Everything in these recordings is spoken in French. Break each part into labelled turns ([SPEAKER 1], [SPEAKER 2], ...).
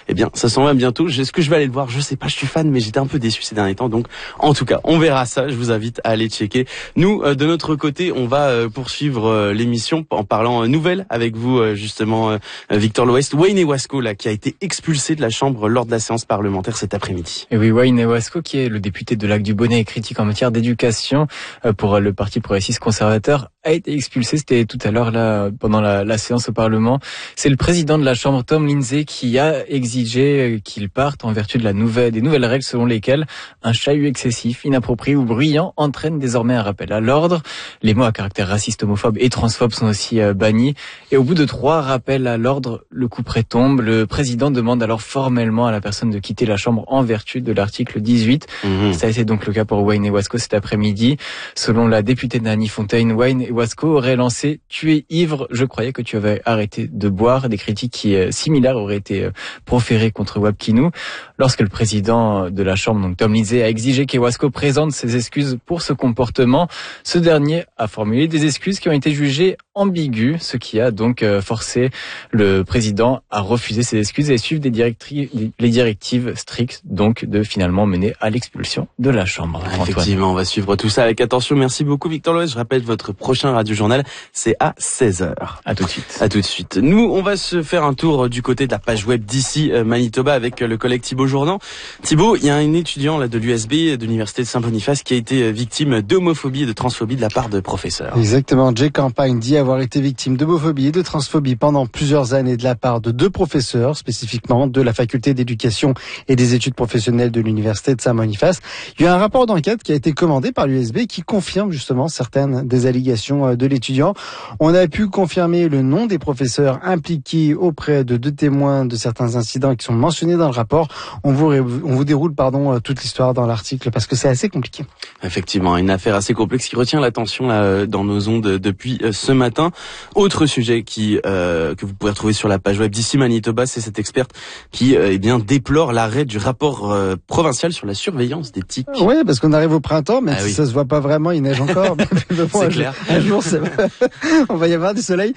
[SPEAKER 1] eh bien, ça s'en va bientôt. Est-ce que je vais aller le voir? Je sais pas, je suis fan, mais j'étais un peu déçu ces derniers temps. Donc, en tout cas, on verra ça. Je vous invite à aller checker. Nous, de notre côté, on va poursuivre l'émission en parlant nouvelles avec vous, justement, Victor Loest. Wayne Ewasco, là, qui a été expulsé de la Chambre lors de la séance parlementaire cet après-midi.
[SPEAKER 2] Et oui, Wayne Ewasco, qui est le député de Lac-du-Bonnet et critique en matière d'éducation pour le Parti progressiste conservateur, a été expulsé. C'était tout à l'heure, là, pendant la séance au Parlement. C'est le président de la Chambre, Tom Lindsay, qui a exigé qu'il parte en vertu de des nouvelles règles selon lesquelles un chahut excessif, inapproprié ou bruyant entraîne désormais un rappel à l'ordre. Les mots à caractère raciste, homophobe et transphobe sont aussi bannis. Et au bout de 3 rappels à l'ordre, le couperet tombe. Le président demande alors formellement à la personne de quitter la Chambre en vertu de l'article 18. Ça a été donc le cas pour Wayne Ewasco cet après-midi. Selon la députée Nanny Fontaine, Wayne Ewasco aurait lancé « Tu es ivre, je croyais que tu avais arrêté de boire ». Des critiques similaires auraient été proférées contre Wapkinou. Lorsque le président de la Chambre, donc Tom Lindsay, a exigé qu'Ewasco présente ses excuses pour ce comportement, ce dernier a formulé des excuses qui ont été jugées ambiguës, ce qui a donc forcé le président à refuser ces excuses et suivre les directives strictes, donc de finalement mener à l'expulsion de la Chambre.
[SPEAKER 1] Effectivement, on va suivre tout ça avec attention. Merci beaucoup Victor Loès. Je rappelle votre prochain radiojournal, c'est à 16h.
[SPEAKER 2] À tout de suite.
[SPEAKER 1] À tout de suite. Nous, on va se faire un tour du côté de la page web d'ici Manitoba avec le collègue Thibaut Jourdan. Thibaut, il y a un étudiant là de l'USB, de l'université de Saint-Boniface, qui a été victime d'homophobie et de transphobie de la part de professeurs.
[SPEAKER 3] Exactement. Jay Campagne dit avoir été victime d'homophobie et de transphobie pendant plusieurs années de la part de 2 professeurs, spécifiquement de la faculté d'éducation et des études professionnelles de l'université de Saint-Boniface. Il y a un rapport d'enquête qui a été commandé par l'USB qui confirme justement certaines des allégations de l'étudiant. On a pu confirmer le nom des professeurs impliqués auprès de 2 témoins de certains incidents qui sont mentionnés dans le rapport. On vous déroule toute l'histoire dans l'article parce que c'est assez compliqué.
[SPEAKER 1] Effectivement, une affaire assez complexe qui retient l'attention là dans nos ondes depuis ce matin. Autre sujet que vous pouvez retrouver sur la page web d'ici Manitoba, c'est cette experte qui déplore l'arrêt du rapport provincial sur la surveillance des tiques.
[SPEAKER 3] Oui, parce qu'on arrive au printemps, même si ça se voit pas vraiment, il neige encore.
[SPEAKER 1] C'est clair.
[SPEAKER 3] Un jour, on va y avoir du soleil.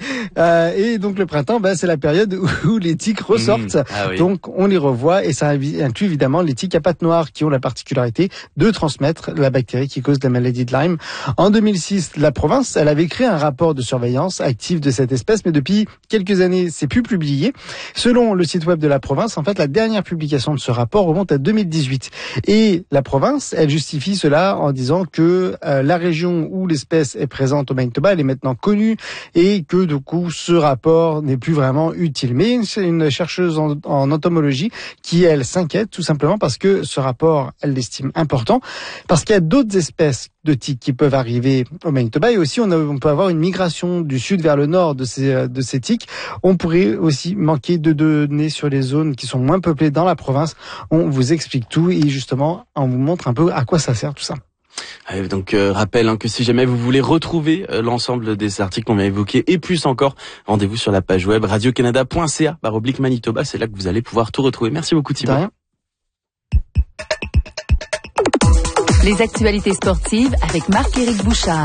[SPEAKER 3] Et donc le printemps, c'est la période où les tiques ressortent. Donc on les revoit et ça inclut évidemment les tiques à pattes noires qui ont la particularité de transmettre la bactérie qui cause la maladie de Lyme. En 2006, la province, elle avait créé un rapport de surveillance active de cette espèce, mais depuis quelques années, c'est plus publié. Selon le site web de la province, en fait, la dernière publication de ce rapport remonte à 2018. Et la province, elle justifie cela en disant que la région où l'espèce est présente au Manitoba, elle est maintenant connue et que du coup, ce rapport n'est plus vraiment utile. Mais c'est une chercheuse en entomologie qui, elle, s'inquiète tout simplement parce que ce rapport, elle l'estime important, parce qu'il y a d'autres espèces de tiques qui peuvent arriver au Manitoba et aussi on peut avoir une migration du sud vers le nord de ces tiques. On pourrait aussi manquer de données sur les zones qui sont moins peuplées dans la province. On vous explique tout et justement on vous montre un peu à quoi ça sert tout ça.
[SPEAKER 1] Donc rappel que si jamais vous voulez retrouver l'ensemble des articles qu'on vient évoquer et plus encore, rendez-vous sur la page web radiocanada.ca/Manitoba, c'est là que vous allez pouvoir tout retrouver. Merci beaucoup Thibaut.
[SPEAKER 4] Les actualités sportives avec Marc-Éric Bouchard.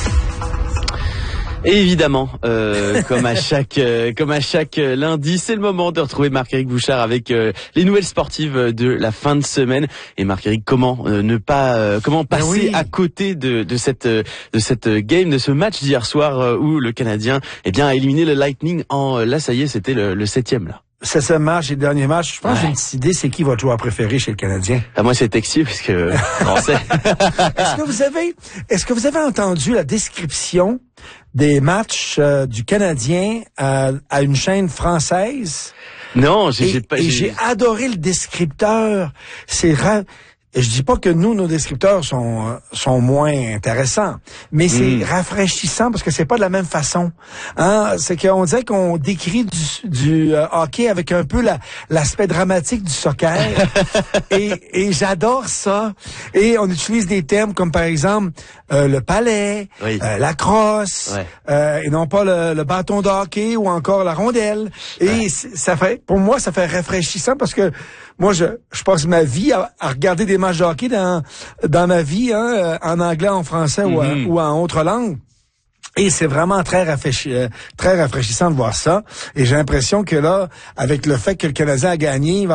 [SPEAKER 1] Et évidemment, comme à chaque lundi, c'est le moment de retrouver Marc-Éric Bouchard avec les nouvelles sportives de la fin de semaine. Et Marc-Éric, comment passer à côté de cette game, de ce match d'hier soir où le Canadien a éliminé le Lightning là ça y est, c'était le 7e là.
[SPEAKER 5] C'est ce match, les derniers matchs. Je pense que j'ai une petite idée, c'est qui votre joueur préféré chez le Canadien?
[SPEAKER 1] Moi, c'est Texier, parce que français.
[SPEAKER 5] Est-ce que vous avez entendu la description des matchs du Canadien à une chaîne française?
[SPEAKER 1] Non, j'ai
[SPEAKER 5] adoré le descripteur. Je dis pas que nos descripteurs sont moins intéressants, mais c'est rafraîchissant parce que c'est pas de la même façon. C'est qu'on dirait qu'on décrit du hockey avec un peu l'aspect dramatique du soccer. et j'adore ça. Et on utilise des termes comme par exemple le palais, la crosse, et non pas le bâton de hockey ou encore la rondelle. Et pour moi, ça fait rafraîchissant parce que moi, je passe ma vie à regarder des matchs de hockey dans ma vie, en anglais, en français ou en autre langue. Et c'est vraiment très rafraîchissant de voir ça. Et j'ai l'impression que là, avec le fait que le Canadien a gagné,